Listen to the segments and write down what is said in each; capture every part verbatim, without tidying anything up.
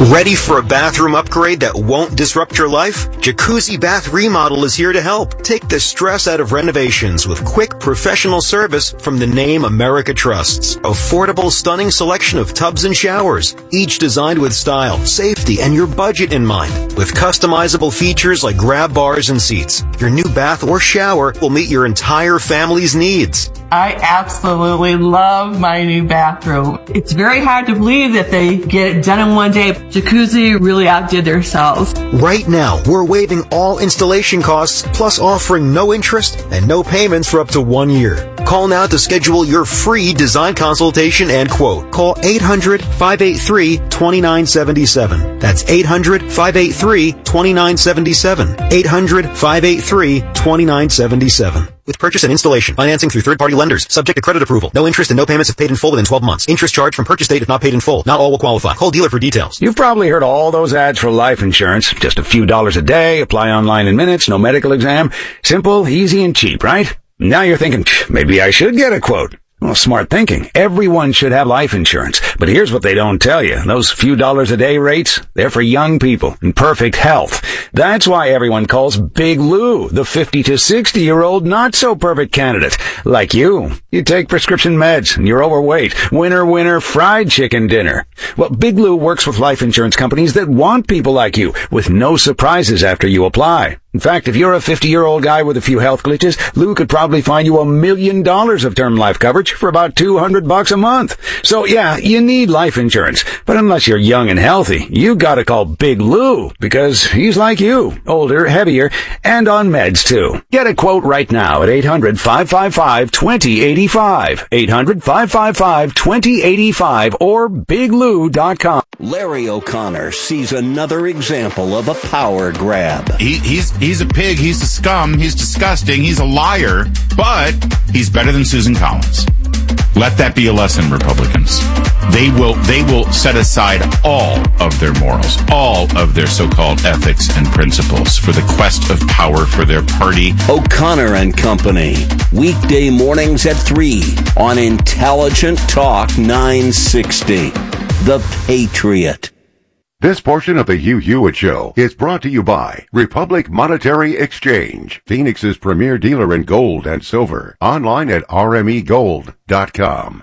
Ready for a bathroom upgrade that won't disrupt your life? Jacuzzi Bath Remodel is here to help. Take the stress out of renovations with quick professional service from the name America trusts. Affordable, stunning selection of tubs and showers, each designed with style, safety, and your budget in mind. With customizable features like grab bars and seats, your new bath or shower will meet your entire family's needs. I absolutely love my new bathroom. It's very hard to believe that they get it done in one day. Jacuzzi really outdid themselves. Right now, we're waiving all installation costs, plus offering no interest and no payments for up to one year. Call now to schedule your free design consultation and quote. Call eight hundred, five eight three, two nine seven seven. That's eight hundred, five eight three, two nine seven seven. eight hundred, five eight three, two nine seven seven. With purchase and installation, financing through third-party lenders, subject to credit approval. No interest and no payments if paid in full within twelve months. Interest charged from purchase date if not paid in full. Not all will qualify. Call dealer for details. You've probably heard all those ads for life insurance. Just a few dollars a day, apply online in minutes, no medical exam. Simple, easy, and cheap, right? Now you're thinking, maybe I should get a quote. Well, smart thinking. Everyone should have life insurance. But here's what they don't tell you. Those few dollars a day rates, they're for young people in perfect health. That's why everyone calls Big Lou the fifty to sixty year old not so perfect candidate. Like you. You take prescription meds and you're overweight. Winner, winner, fried chicken dinner. Well, Big Lou works with life insurance companies that want people like you with no surprises after you apply. In fact, if you're a fifty-year-old guy with a few health glitches, Lou could probably find you a million dollars of term life coverage for about two hundred bucks a month. So yeah, you need life insurance. But unless you're young and healthy, you gotta call Big Lou, because he's like you, older, heavier, and on meds too. Get a quote right now at eight hundred, five five five, two zero eight five. eight hundred, five five five, two zero eight five or big lou dot com. Larry O'Connor sees another example of a power grab. He, he's he's a pig. He's a scum. He's disgusting. He's a liar. But he's better than Susan Collins. Let that be a lesson, Republicans. They will they will set aside all of their morals, all of their so-called ethics and principles for the quest of power for their party. O'Connor and Company, weekday mornings at three on Intelligent Talk nine sixty. The Patriot. This portion of the Hugh Hewitt Show is brought to you by Republic Monetary Exchange, Phoenix's premier dealer in gold and silver. Online at r m e gold dot com.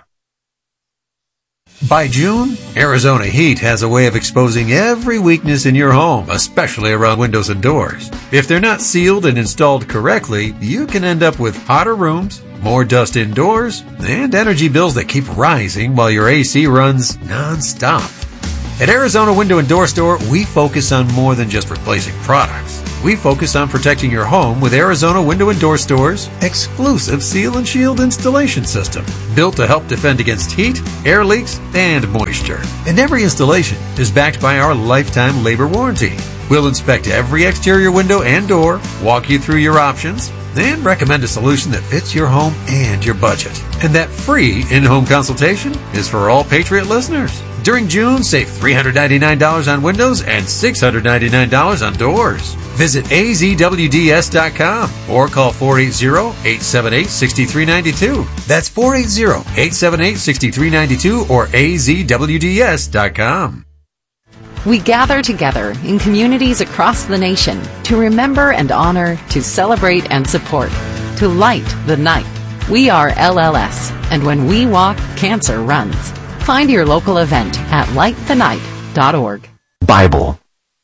By June, Arizona Heat has a way of exposing every weakness in your home, especially around windows and doors. If they're not sealed and installed correctly, you can end up with hotter rooms, more dust indoors, and energy bills that keep rising while your A C runs non-stop. At Arizona Window and Door Store, we focus on more than just replacing products. We focus on protecting your home with Arizona Window and Door Store's exclusive Seal and Shield installation system, built to help defend against heat, air leaks, and moisture. And every installation is backed by our lifetime labor warranty. We'll inspect every exterior window and door, walk you through your options, and recommend a solution that fits your home and your budget. And that free in-home consultation is for all Patriot listeners. During June, save three hundred ninety-nine dollars on windows and six hundred ninety-nine dollars on doors. Visit a z w d s dot com or call four eight zero, eight seven eight, six three nine two. That's four eight zero, eight seven eight, six three nine two or a z w d s dot com. We gather together in communities across the nation to remember and honor, to celebrate and support, to light the night. We are L L S, and when we walk, cancer runs. Find your local event at light the night dot org. Bible.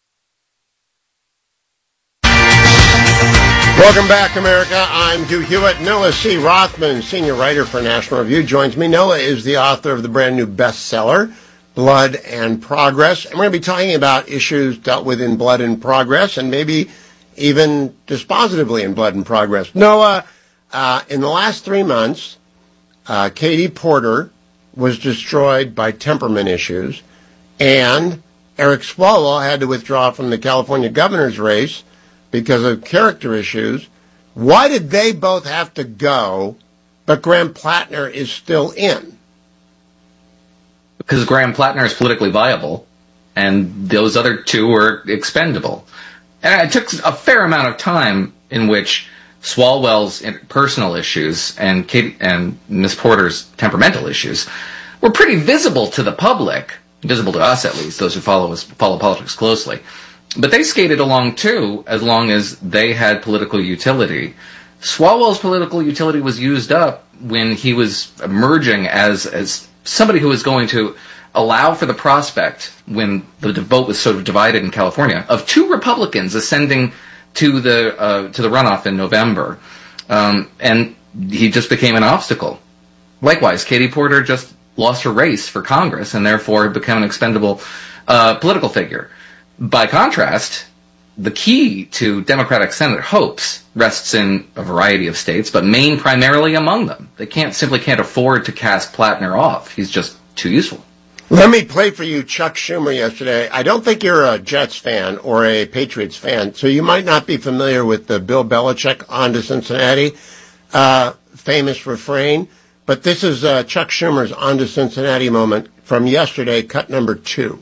Welcome back, America. I'm Hugh Hewitt. Noah C. Rothman, senior writer for National Review, joins me. Noah is the author of the brand new bestseller, Blood and Progress. And we're going to be talking about issues dealt with in Blood and Progress, and maybe even dispositively in Blood and Progress. Noah, uh, in the last three months, uh, Katie Porter was destroyed by temperament issues, and Eric Swalwell had to withdraw from the California governor's race because of character issues. Why did they both have to go, but Graham Plattner is still in? Because Graham Plattner is politically viable, and those other two were expendable. And it took a fair amount of time in which Swalwell's personal issues and Kate and Miss Porter's temperamental issues were pretty visible to the public visible to us at least, those who follow us, follow politics closely. But they skated along too, as long as they had political utility. Swalwell's political utility was used up when he was emerging as as somebody who was going to allow for the prospect, when the vote was sort of divided in California, of two Republicans ascending to the uh, to the runoff in November, um, and he just became an obstacle. Likewise, Katie Porter just lost her race for Congress and therefore became an expendable uh, political figure. By contrast, the key to Democratic Senate hopes rests in a variety of states, but Maine primarily among them. They can't simply can't afford to cast Plattner off. He's just too useful. Let me play for you Chuck Schumer yesterday. I don't think you're a Jets fan or a Patriots fan, so you might not be familiar with the Bill Belichick on to Cincinnati uh, famous refrain, but this is uh, Chuck Schumer's on to Cincinnati moment from yesterday, cut number two.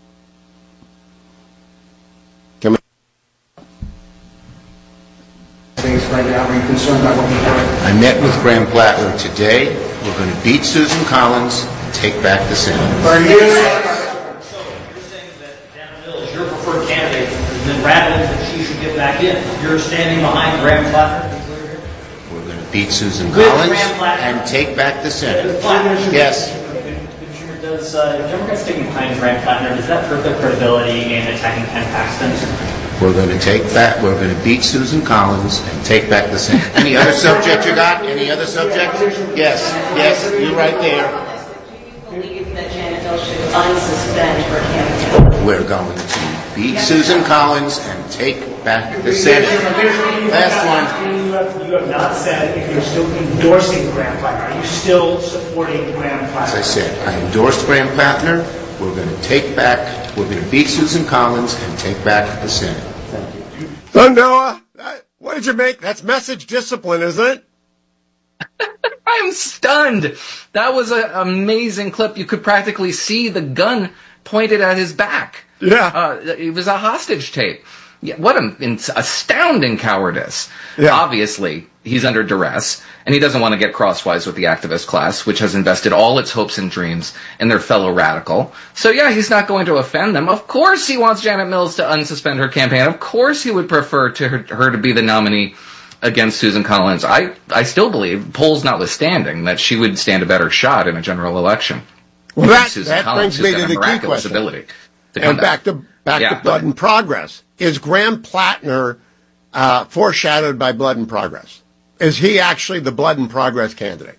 Right now, are you concerned about what we heard? I met with Graham Plattner today. We're going to beat Susan Collins and take back the Senate. For you? So you're saying that Janet Mills is your preferred candidate, and then rattling that she should get back in. You're standing behind Graham Plattner? We're going to beat Susan Collins and take back the Senate. Yes. Does uh, Democrats sticking behind Graham Plattner, does that hurt their credibility in attacking Ken Paxton? We're going to take back, we're going to beat Susan Collins and take back the Senate. Any other subject you got? Any other subject? Yes, yes, you right there. Do you believe that Janet Mills should unsuspend her campaign? We're going to beat Susan Collins and take back the Senate. Last one. You have, you have not said if you're still endorsing Graham Plattner. Are you still supporting Graham Plattner? As I said, I endorsed Graham Plattner. We're going to take back, we're going to beat Susan Collins and take back the Senate. Thank you. So, Noah, what did you make? That's message discipline, isn't it? I'm stunned. That was an amazing clip. You could practically see the gun pointed at his back. Yeah. Uh, it was a hostage tape. Yeah, what an astounding cowardice. Yeah. Obviously, he's under duress, and he doesn't want to get crosswise with the activist class, which has invested all its hopes and dreams in their fellow radical. So yeah, he's not going to offend them. Of course he wants Janet Mills to unsuspend her campaign. Of course he would prefer to her, her to be the nominee against Susan Collins. I, I still believe, polls notwithstanding, that she would stand a better shot in a general election. Well, that, Susan that Collins, brings me who's to got the a key miraculous question. ability to And come back to back Yeah, to Blood but- and Progress. Is Graham Plattner uh, foreshadowed by Blood and Progress? Is he actually the Blood and Progress candidate?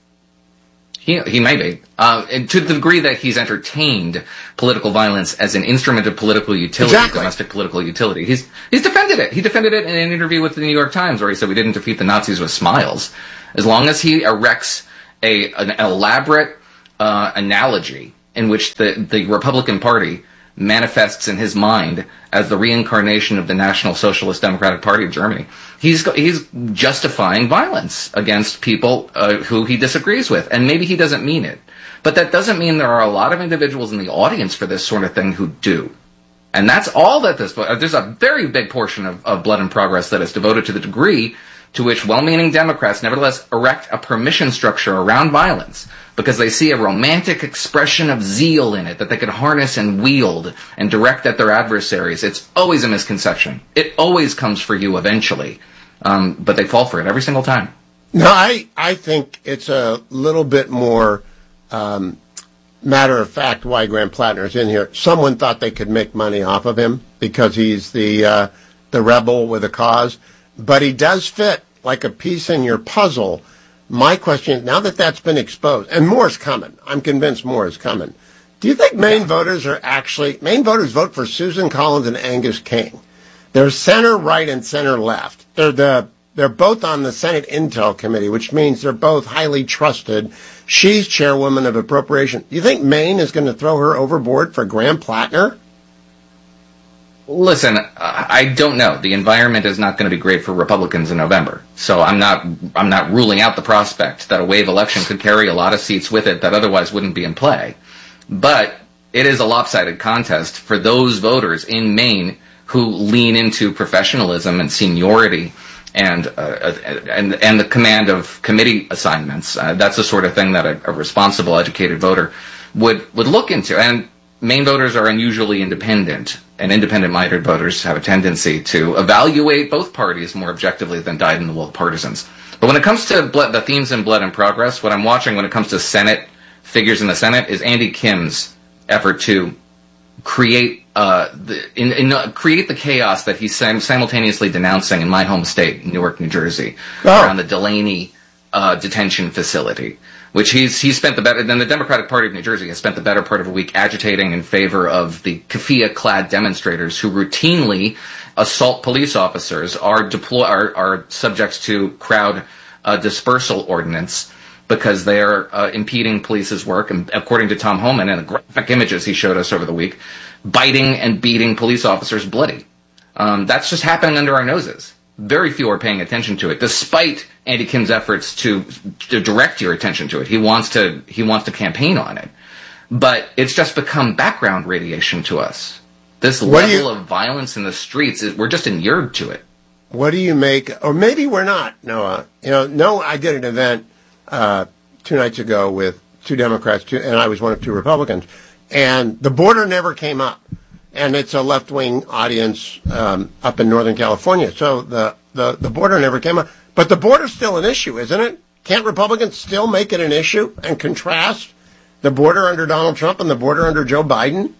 He, he may be. Uh, and to the degree that he's entertained political violence as an instrument of political utility, Exactly. domestic political utility, he's he's defended it. He defended it in an interview with the New York Times where he said we didn't defeat the Nazis with smiles. As long as he erects a an elaborate uh, analogy in which the, the Republican Party manifests in his mind as the reincarnation of the National Socialist Democratic Party of Germany, he's he's justifying violence against people uh, who he disagrees with, and maybe he doesn't mean it, but that doesn't mean there are a lot of individuals in the audience for this sort of thing who do, and that's all that this. There's a very big portion of, of Blood and Progress that is devoted to the degree to which well-meaning Democrats nevertheless erect a permission structure around violence because they see a romantic expression of zeal in it that they can harness and wield and direct at their adversaries. It's always a misconception. It always comes for you eventually, um, but they fall for it every single time. No, I, I think it's a little bit more um, matter of fact why Graham Plattner is in here. Someone thought they could make money off of him because he's the uh, the rebel with a cause, but he does fit like a piece in your puzzle. My question is, now that that's been exposed, and more is coming, I'm convinced more is coming, do you think Maine voters are actually, Maine voters vote for Susan Collins and Angus King? They're center right and center left. They're the they're both on the Senate Intel Committee, which means they're both highly trusted. She's chairwoman of appropriation. Do you think Maine is going to throw her overboard for Graham Plattner? Listen, I don't know. The environment is not going to be great for Republicans in November. So I'm not I'm not ruling out the prospect that a wave election could carry a lot of seats with it that otherwise wouldn't be in play. But it is a lopsided contest for those voters in Maine who lean into professionalism and seniority and uh, and and the command of committee assignments. Uh, that's the sort of thing that a, a responsible, educated voter would would look into. And Maine voters are unusually independent, and independent-minded voters have a tendency to evaluate both parties more objectively than dyed-in-the-wool partisans. But when it comes to blood, the themes in Blood and Progress, what I'm watching when it comes to Senate figures in the Senate is Andy Kim's effort to create uh, the, in, in, uh, create the chaos that he's sim- simultaneously denouncing in my home state, Newark, New Jersey, oh. around the Delaney uh, detention facility, which he's he's spent the better. Then the Democratic Party of New Jersey has spent the better part of a week agitating in favor of the keffiyeh-clad demonstrators who routinely assault police officers, are deploy are, are subject to crowd uh, dispersal ordinance, because they are uh, impeding police's work, and according to Tom Homan and the graphic images he showed us over the week, biting and beating police officers bloody. Um, that's just happening under our noses. Very few are paying attention to it, despite Andy Kim's efforts to, to direct your attention to it. He wants to he wants to campaign on it, but it's just become background radiation to us. This what level you, of violence in the streets, is, we're just inured to it. What do you make, or maybe we're not, Noah. You know, no, I did an event Uh, two nights ago with two Democrats, two, and I was one of two Republicans, and the border never came up. And it's a left-wing audience um, up in Northern California, so the, the, the border never came up. But the border's still an issue, isn't it? Can't Republicans still make it an issue and contrast the border under Donald Trump and the border under Joe Biden?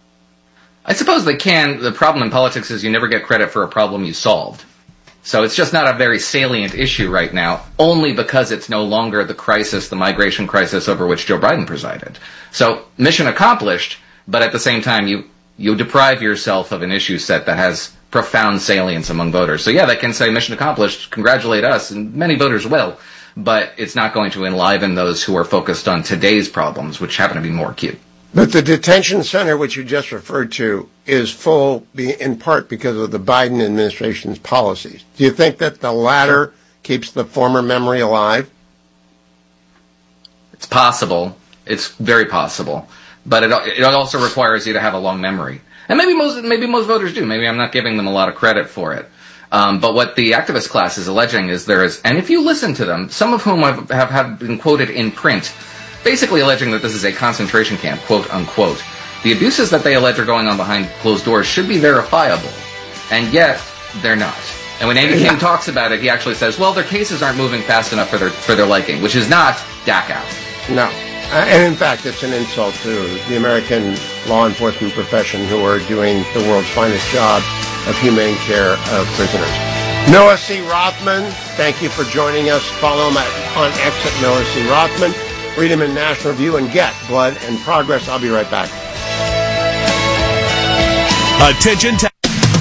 I suppose they can. The problem in politics is you never get credit for a problem you solved. So it's just not a very salient issue right now, only because it's no longer the crisis, the migration crisis over which Joe Biden presided. So mission accomplished, but at the same time, you, you deprive yourself of an issue set that has profound salience among voters. So yeah, they can say mission accomplished, congratulate us, and many voters will, but it's not going to enliven those who are focused on today's problems, which happen to be more acute. But the detention center, which you just referred to, is full in part because of the Biden administration's policies. Do you think that the latter keeps the former memory alive? It's possible. It's very possible. But it, it also requires you to have a long memory. And maybe most maybe most voters do. Maybe I'm not giving them a lot of credit for it. Um, but what the activist class is alleging is there is, and if you listen to them, some of whom have, have, have been quoted in print, basically alleging that this is a concentration camp, quote unquote. The abuses that they allege are going on behind closed doors should be verifiable, and yet they're not. And when Andy Kim talks about it, he actually says, well, their cases aren't moving fast enough for their for their liking, which is not Dachau. No. Uh, and in fact, it's an insult to the American law enforcement profession, who are doing the world's finest job of humane care of prisoners. Noah C. Rothman, thank you for joining us. Follow him at, on X at Noah C. Rothman. Read him in National Review and get Blood and Progress. I'll be right back. Attention. Ta-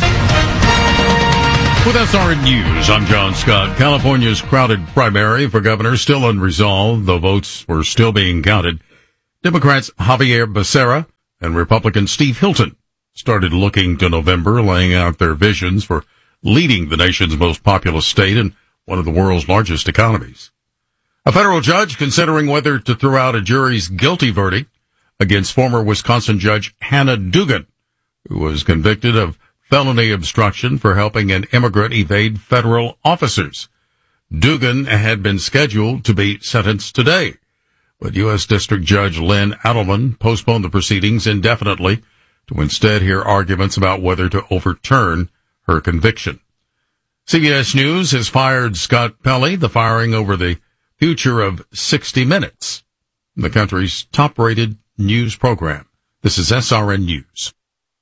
With S R N News, I'm John Scott. California's crowded primary for governor still unresolved, though votes were still being counted. Democrats Javier Becerra and Republican Steve Hilton started looking to November, laying out their visions for leading the nation's most populous state and one of the world's largest economies. A federal judge considering whether to throw out a jury's guilty verdict against former Wisconsin Judge Hannah Dugan, who was convicted of felony obstruction for helping an immigrant evade federal officers. Dugan had been scheduled to be sentenced today, but U S District Judge Lynn Adelman postponed the proceedings indefinitely to instead hear arguments about whether to overturn her conviction. C B S News has fired Scott Pelley, the firing over the future of sixty minutes, the country's top-rated news program. This is S R N News.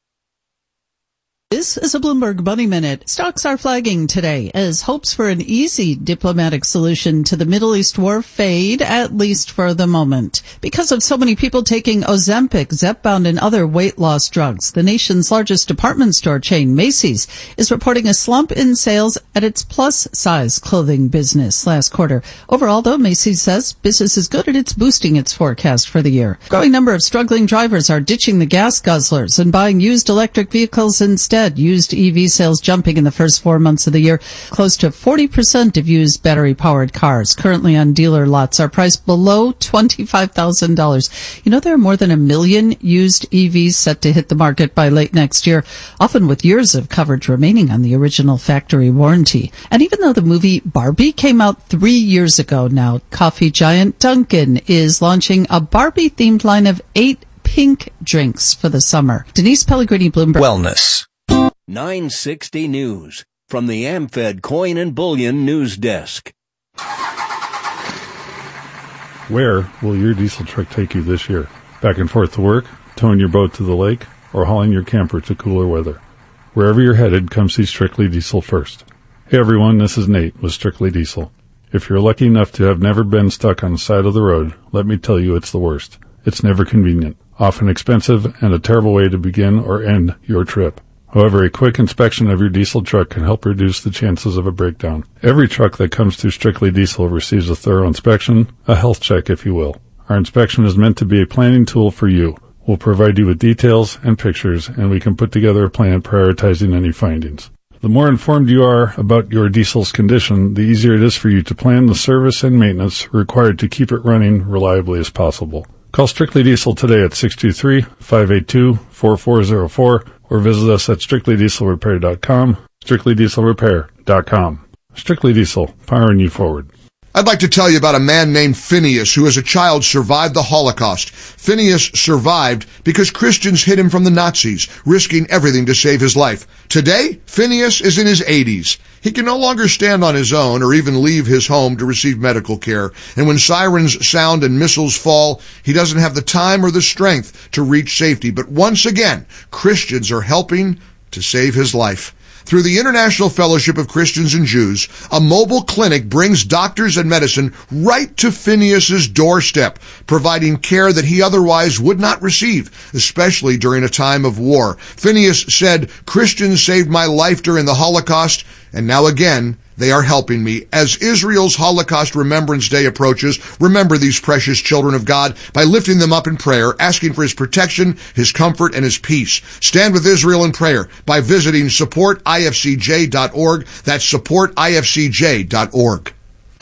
This is a Bloomberg Money Minute. Stocks are flagging today as hopes for an easy diplomatic solution to the Middle East war fade, at least for the moment. Because of so many people taking Ozempic, Zepbound, and other weight loss drugs, the nation's largest department store chain, Macy's, is reporting a slump in sales at its plus-size clothing business last quarter. Overall, though, Macy's says business is good and it's boosting its forecast for the year. A growing number of struggling drivers are ditching the gas guzzlers and buying used electric vehicles instead. Used E V sales jumping in the first four months of the year. Close to forty percent of used battery-powered cars currently on dealer lots are priced below twenty-five thousand dollars. You know, there are more than a million used E Vs set to hit the market by late next year, often with years of coverage remaining on the original factory warranty. And even though the movie Barbie came out three years ago now, coffee giant Dunkin' is launching a Barbie-themed line of eight pink drinks for the summer. Denise Pellegrini, Bloomberg. Wellness. nine sixty News from the AmFed Coin and Bullion News Desk. Where will your diesel truck take you this year? Back and forth to work, towing your boat to the lake, or hauling your camper to cooler weather? Wherever you're headed, come see Strictly Diesel first. Hey everyone, this is Nate with Strictly Diesel. If you're lucky enough to have never been stuck on the side of the road, let me tell you it's the worst. It's never convenient, often expensive, and a terrible way to begin or end your trip. However, a quick inspection of your diesel truck can help reduce the chances of a breakdown. Every truck that comes through Strictly Diesel receives a thorough inspection, a health check if you will. Our inspection is meant to be a planning tool for you. We'll provide you with details and pictures, and we can put together a plan prioritizing any findings. The more informed you are about your diesel's condition, the easier it is for you to plan the service and maintenance required to keep it running reliably as possible. Call Strictly Diesel today at six two three, five eight two, four four zero four or visit us at strictly diesel repair dot com, strictly diesel repair dot com. Strictly Diesel, powering you forward. I'd like to tell you about a man named Phineas who as a child survived the Holocaust. Phineas survived because Christians hid him from the Nazis, risking everything to save his life. Today, Phineas is in his eighties. He can no longer stand on his own or even leave his home to receive medical care. And when sirens sound and missiles fall, he doesn't have the time or the strength to reach safety. But once again, Christians are helping to save his life. Through the International Fellowship of Christians and Jews, a mobile clinic brings doctors and medicine right to Phineas's doorstep, providing care that he otherwise would not receive, especially during a time of war. Phineas said, "Christians saved my life during the Holocaust, and now again, they are helping me." As Israel's Holocaust Remembrance Day approaches, remember these precious children of God by lifting them up in prayer, asking for his protection, his comfort, and his peace. Stand with Israel in prayer by visiting support I F C J dot org. That's support I F C J dot org.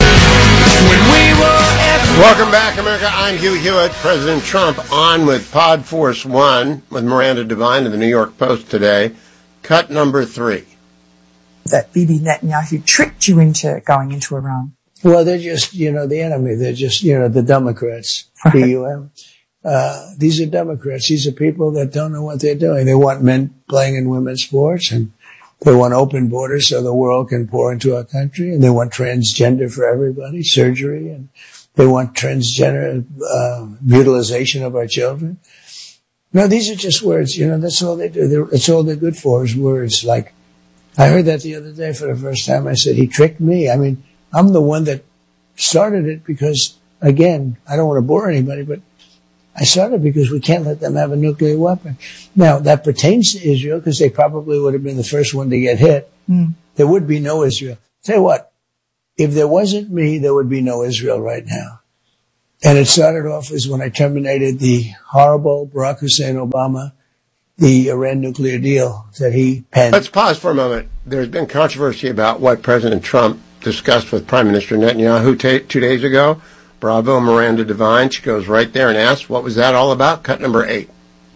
Welcome back, America. I'm Hugh Hewitt. President Trump on with Pod Force One with Miranda Devine of the New York Post today. Cut number three. That Bibi Netanyahu tricked you into going into Iran? Well, they're just, you know, the enemy. They're just, you know, the Democrats, D U M. Uh, these are Democrats. These are people that don't know what they're doing. They want men playing in women's sports, and they want open borders so the world can pour into our country, and they want transgender for everybody, surgery, and they want transgender uh, mutilization of our children. No, these are just words. You know, that's all they do. They're, that's all they're good for is words. Like, I heard that the other day for the first time. I said, he tricked me. I mean, I'm the one that started it because, again, I don't want to bore anybody, but I started because we can't let them have a nuclear weapon. Now, that pertains to Israel because they probably would have been the first one to get hit. Mm. There would be no Israel. Tell you what, if there wasn't me, there would be no Israel right now. And it started off as when I terminated the horrible Barack Hussein Obama the Iran nuclear deal that he penned. Let's pause for a moment. There's been controversy about what President Trump discussed with Prime Minister Netanyahu t- two days ago. Bravo, Miranda Devine. She goes right there and asks, what was that all about? Cut number eight.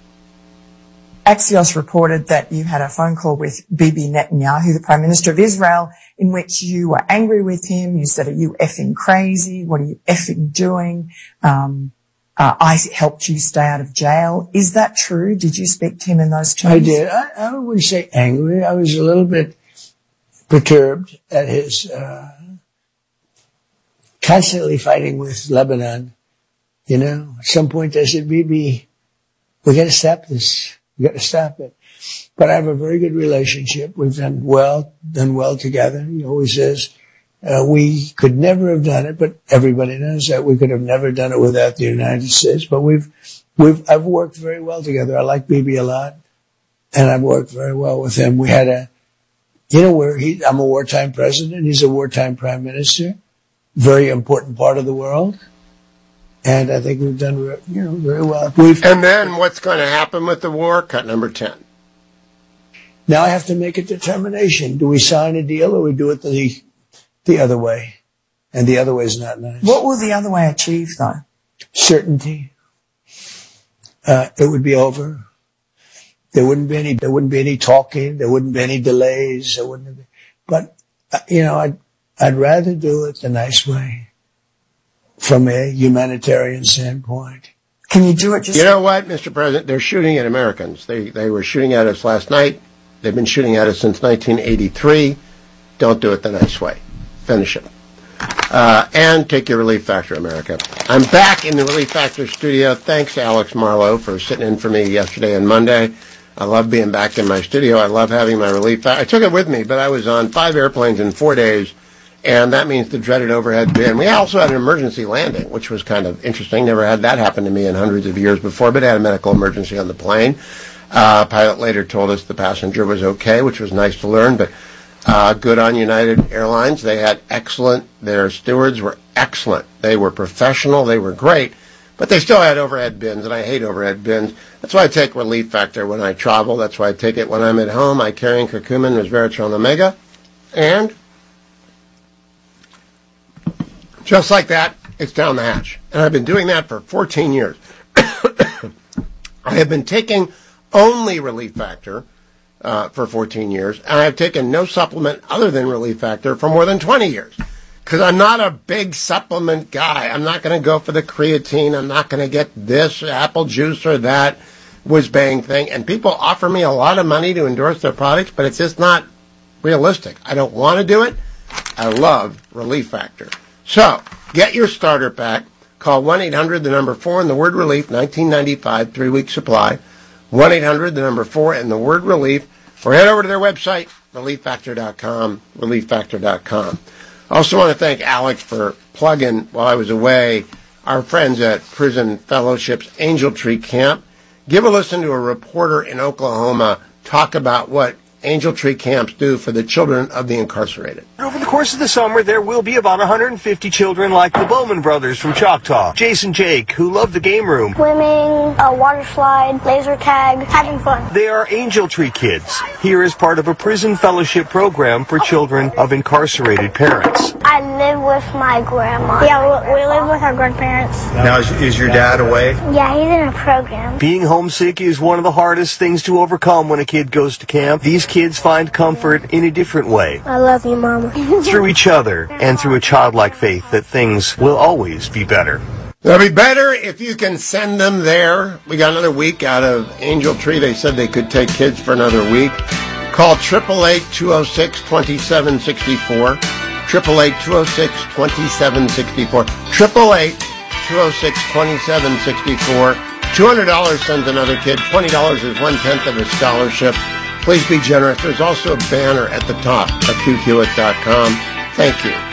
Axios reported that you had a phone call with Bibi Netanyahu, the Prime Minister of Israel, in which you were angry with him. You said, are you effing crazy? What are you effing doing? Um, Uh, I helped you stay out of jail. Is that true? Did you speak to him in those terms? I did. I, I wouldn't say angry. I was a little bit perturbed at his uh, constantly fighting with Lebanon. You know, at some point I said, Bibi, we got to stop this. We got to stop it. But I have a very good relationship. We've done well, done well together. He always says. Uh, we could never have done it, but everybody knows that we could have never done it without the United States. But we've, we've, I've worked very well together. I like Bibi a lot, and I've worked very well with him. We had a, you know, where he, I'm a wartime president. He's a wartime prime minister. Very important part of the world. And I think we've done, you know, very well. We've, and then what's going to happen with the war? Cut number ten. Now I have to make a determination. Do we sign a deal or we do it the, the other way? And the other way is not nice. What will the other way achieve, though? Certainty. Uh, it would be over. There wouldn't be any, there wouldn't be any talking. There wouldn't be any delays. There wouldn't be, but, uh, you know, I'd, I'd rather do it the nice way from a humanitarian standpoint. Can you do it just... You know what, Mister President? They're shooting at Americans. They they were shooting at us last night. They've been shooting at us since nineteen eighty-three. Don't do it the nice way. Finish it. Uh, and take your Relief Factor, America. I'm back in the Relief Factor studio. Thanks, Alex Marlowe, for sitting in for me yesterday and Monday. I love being back in my studio. I love having my Relief Factor. I took it with me, but I was on five airplanes in four days. And that means the dreaded overhead bin. We also had an emergency landing, which was kind of interesting. Never had that happen to me in hundreds of years before, but I had a medical emergency on the plane. Uh, pilot later told us the passenger was okay, which was nice to learn, but uh, good on United Airlines. They had excellent, their stewards were excellent. They were professional, they were great, but they still had overhead bins, and I hate overhead bins. That's why I take Relief Factor when I travel. That's why I take it when I'm at home. I carry in curcumin, resveratrol, and omega, and... just like that, it's down the hatch. And I've been doing that for fourteen years. I have been taking only Relief Factor uh, for fourteen years, and I have taken no supplement other than Relief Factor for more than twenty years. Because I'm not a big supplement guy. I'm not going to go for the creatine. I'm not going to get this apple juice or that whiz-bang thing. And people offer me a lot of money to endorse their products, but it's just not realistic. I don't want to do it. I love Relief Factor. So, get your starter pack. Call one eight hundred, the number four, and the word relief, nineteen ninety-five, three-week supply. one eight hundred, the number four, and the word relief. Or head over to their website, relief factor dot com, relief factor dot com. I also want to thank Alex for plugging, while I was away, our friends at Prison Fellowship's Angel Tree Camp. Give a listen to a reporter in Oklahoma talk about what Angel Tree Camps do for the children of the incarcerated. Over the course of the summer, there will be about one hundred fifty children like the Bowman brothers from Choctaw, Jason Jake, who love the game room, swimming, a water slide, laser tag, having fun. They are Angel Tree Kids, here as part of a prison fellowship program for children of incarcerated parents. I live with my grandma. Yeah, we, we live with our grandparents. Now, is, is your dad away? Yeah, he's in a program. Being homesick is one of the hardest things to overcome when a kid goes to camp. These kids find comfort in a different way. I love you, Mama. Through each other and through a childlike faith that things will always be better. They'll be better if you can send them there. We got another week out of Angel Tree. They said they could take kids for another week. Call eight eight eight, two oh six, two seven six four. eight eight eight, two oh six, two seven six four. eight eight eight, two oh six, two seven six four. two hundred dollars sends another kid. twenty dollars is one-tenth of a scholarship. Please be generous. There's also a banner at the top at Hugh Hewitt dot com. Thank you.